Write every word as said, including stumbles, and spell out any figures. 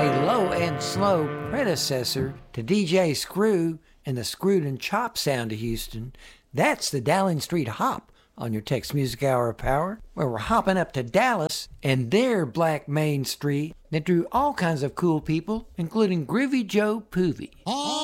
a low and slow predecessor to D J Screw and the Screwed and Chopped sound of Houston. That's the Dowling Street Hop on your Tex Music Hour of Power, where we're hopping up to Dallas and their Black Main Street that drew all kinds of cool people, including Groovy Joe Poovey.